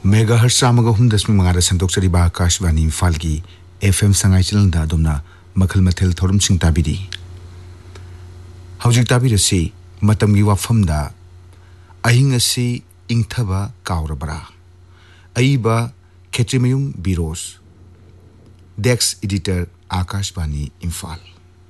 Megahertz 103.5 संदोक्चरिबा Akashvani इम्फालगी FM Sangai चैनलदा अदुमना मखल मथेल थौरमसिंग ताबिरी हौजिक ताबिरसी मतमगी वाफमदा अहिंग असि इंगथबा कावरबरा अइबा खेत्रिमयुम बिरोस desk editor Akashvani Imphal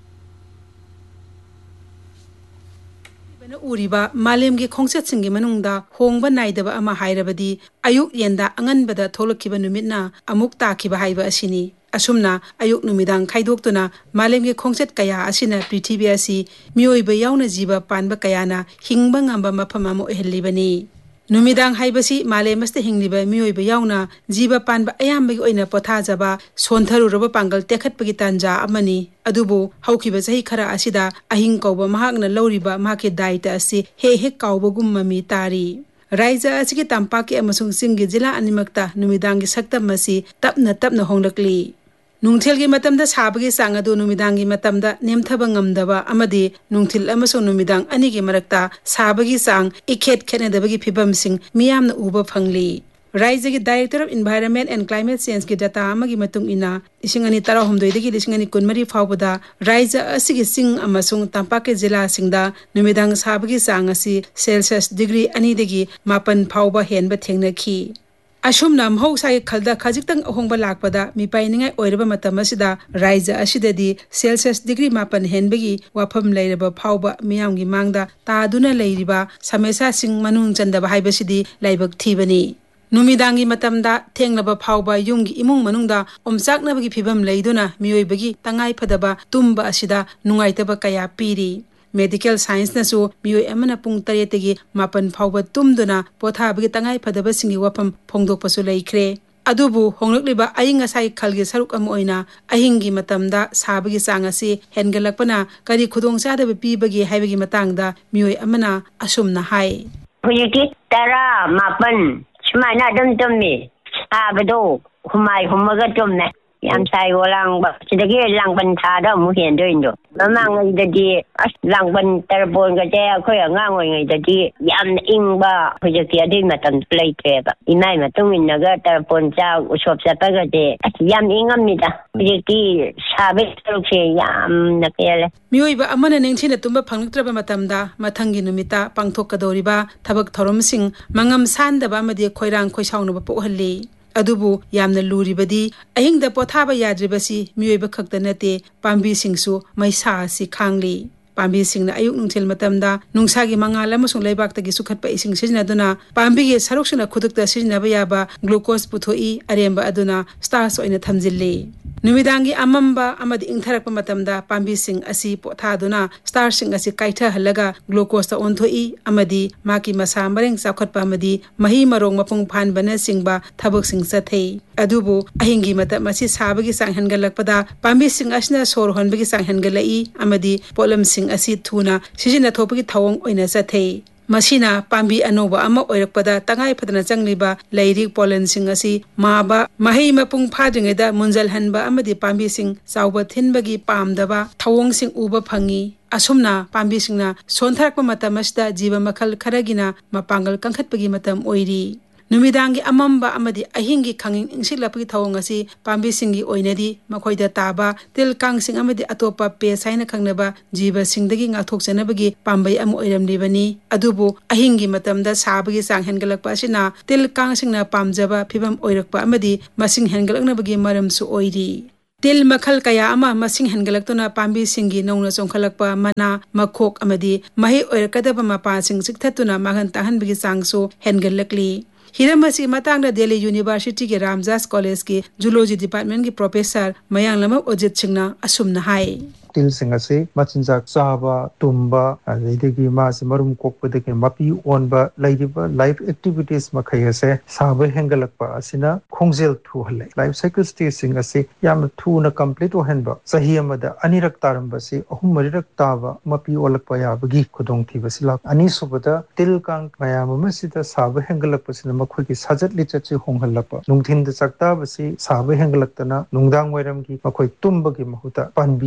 उरिबा मालेमगे खोंगसेतसिंगे मनुंगदा होंगबा नाइदबा अमा हाइरबदी अयुक येंदा अंगनबदा थोलखिबा नुमितना अमुक ताखिबा हाइबा असिनी असुमना अयुक नुमिदांग खाइदोक्तुना मालेमगे खोंगसेत कया असिना पृथ्वी असि मियोइबा याउना जीवा पानबा कयाना हिंगबा ngamba मफम अमा ओहेल्लिबनी नुमिदांग हाइबसी मालेमस्ते हिंगलिबा मियोइबा याउना जीवा पानबा अयामबगी ओइना पोथाजबा सोन्थरुरबा पांगल तेखतपगी तांजा अमनी अदुबो हौखिबा सही खरा असिदा अहिंग कौबा महागना लौरिबा माके दायित्व असि हे काउबगुम ममी तारी राइजा असिगे तंपाकी अमसुंग सिंगी जिला अनिमक्ता नुमिदांगी सक्तम मसी तपना होंगलकली नुंगथिलगी मतमदा साबगी सांग अदु नुमिदांगी मतमदा नेमथबा ngamdaba amadi nungthil amasung numidang anigi marakta sabagi sang ikhet khenedabagi phibamsing miyamna uba phangli Raijagi Director of Environment and Climate Change ki data amagi matung ina isingani tara homdoi degi isingani kunmari phawbada Raija asigi sing amasung tampake jila singda numidang sabagi sang asi Celsius degree ani degi mapan phawba henba thengnakhi Ashumna mhosai khalda khajitang ahongba lakpada mipainingai oiraba matamasida Raija asidadi Celsius degree mapan henbagi wafam leiraba phawba miyamgi mangda taaduna leiriba samesa sing manung chandaba haibasidi laibak thibani Numidangi matamda thenglaba phawba yumgi imung manungda omchaknabagi phibam leiduna miyoibagi tangai phadaba tumba asida nungaitaba kaya piri Medical Science nasu miyoi amana pung taretegi mapan phawba tumduna pothabagi tangai phadaba singi wafam phongdokpasu leikhre adubu honglokliba ayinga sai khalgi saruk am oina ahingi matamda sabagi sangasi hengalakpana kari khudongchadaba pibagi haibagi matangda miyoi amana asumna hai Hujiki tara mapan Semana dum-dumi, abado, humai humaga dumne. Yam sai walang ba, sidagi lang bantada mo hiyan doon do. Mamang idadi as lang ban terbon ka jaya ko yang ngangoy idadi yam ing ba hujaki adi matan play ba. Inay matungin naga terbon sa usop sa pagade as yam ingam nita. Hujaki sabi saruk siya yam nakiyala. Miyoy ba amana nengchina tumba panglutraba matamda mathangi numita pangthok kadoriba thabak thoromsing mangam sandaba amadi khoirang khoisaunaba pohalli adubu yamna luribadi ahingda pothaba yadribasi miyoiba khakta nate pambi singsu maisa si khangli pambi singna ayuk nungthil matamda nungsagi mangala amasung leibak-tagi sukhatpa ising sijinaduna pambi ge saruksuna khudukta sijinaba yaba glucose puthoi aremba aduna stars oina thamjilli Numidangi amamba amadi ingtharakpa matamda pambi sing asi pothaduna star sing asi kaitha halaga glucose ta onthoi amadi maki masa mareng chakhatpa amadi mahi marong mapung phanbana singba thabak sing chathei adubu ahingi mata masi sabagi sang hangalakpada pambi sing asna sor honbagi sang hangalai amadi polam sing asi thuna sijina thopagi thawong oina chathei Masina pambi anoba ama oirakpada tangai phadana changliba leirik pollen sing asi maba mahi mapung phadringeda munjal hanba amadi pambi sing chawba thinbagi pamdaba thawong sing uba phangi asumna pambi singna sontharakpa matamasda jiba makhal kharagina mapangal kangkhatpagi matam oiri Numidangi amamba amadi ahingi khanging ingsilapagi thawong asi pambi singi oinadi makhoida taba til kang sing amadi atopa pe saina khangnaba jiba singdagi ngathokchanabagi pambai am oiramlibani adubu ahingi matamda sabagi sang hengalakpa asina til kang singna pamjaba phibam oirakpa amadi masing hengalaknabagi maramsu oiri Til makhal kaya ama masing hengalakuna pambi singi nongna songkhalakpa mana makhok amadi mahi oirakadaba mapa sing sikthatuna magan tahanbagi sangso hengalakli Hiramasi matangda Delhi University ke Ramjas College ke Zoology Department ke Professor Mayang Lama Ojit Singna asumna hai til singase machinjak chaba tumba adegi ma marum kokpedeke mapi onba laidiba life activities makhayase sabe hengalakpa asina khongjel thu hale life cycle stage singase yam thu na complete ohenba sahi amada anirak taramba se ahum marirak taba mapi olakpa yabagi khudong thibasi lak ani subada til kang mayam masida sabe hengalakpa sina makhoi ki sajat lichachi honghalakpa nungthin da chakta basi sabe hengalaktana nungdang wairam ki makhoi tumba ki mahuta panbi mahi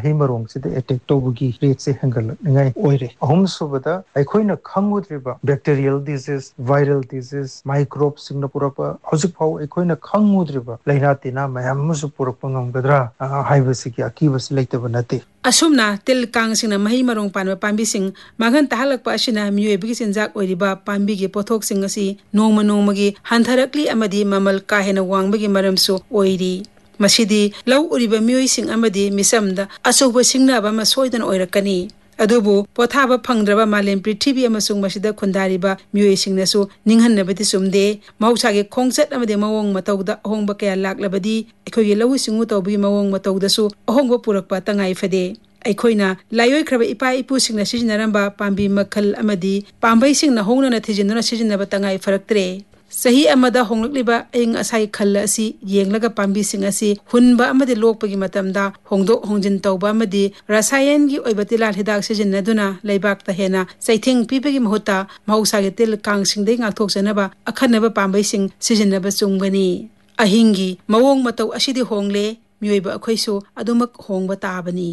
महई मरोंग से attack तौबगी rate से हेंगलनाय ओइरे अहम सुबदा अखोइना खंगुद्रिबा bacterial disease viral disease microbe सिंगना पुरप हौजिक फाउ अखोइना खंगुद्रिबा लैना तिना मयाम मुसु पुरप ngambadra haibasi akibasi leitaba nate असुमना तिल कांगसिंगना मही मरोंग पानबा पांबिसिंग मांगन ताहलकपा असिना मियोइबगी सिंजाक ओइरिबा पांबिगे पोथोकसिंग असि नोंमा नोंमगी हंथरकली अमदी ममल काहेना वांगबगी मरमसु ओइरी मसिदी लौ उरिबा मियोइसिंग अमदी मिसमदा अचौबा सिंगनाबा मा सोइदन ओइरकनी अदुबु पोथाबा फंगद्रबा मालेम पृथ्वी अमसुंग मसिदा खुंदारिबा मियोइसिंगनासु निंगहन्नबदी सुमदे मौसागे खोंगचत अमदे मवोंग मतौदा अहोंगबा कया लाक्लबदी अखोइगे लौ सिंगु तौबगी मवोंग मतौदसु अहोंगबा पुरकपा तंगाई फदे अखोइना लायोइख्रबा इपा इपुसिंगना सिजनरंबा पांबी मखल अमदी पांबैसिंगना होंगना थिजिनना सिजनबा तंगाई फरक्तरे सही अमदा होंगलक्लिबा अइंग असाई खल असि येंगलगा पांबिसिंग असि हुनबा अमदे लोकपगी मतमदा होंगदोक होंजिन तौबा अमदि रसायनगी ओइबा तिलाल हिदाक सिजनदुना लैबाकता हेना सैथिंग पिबगी महुता महौसागे तिल कांगसिंगदै ngaktokjanaba अखनबा पांबैसिंग सिजनबा चुंगबनी अहिंगी मवोंग मतौ असिदि होंगले मियोइबा अखोइसु अदुमक होंगबा ताबनी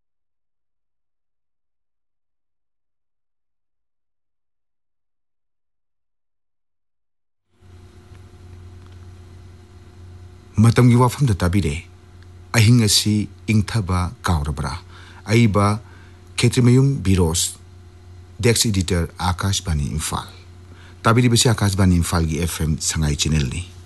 मतंगी वाफम द ताबिरे अहिंग असि इंगथबा कावरबरा आइबा खेत्रिमयुम बिरोस डेस्क एडिटर आकाशवाणी इम्फाल ताबिरी बसे आकाशवाणी इम्फाल की FM संगाई चैनल नि।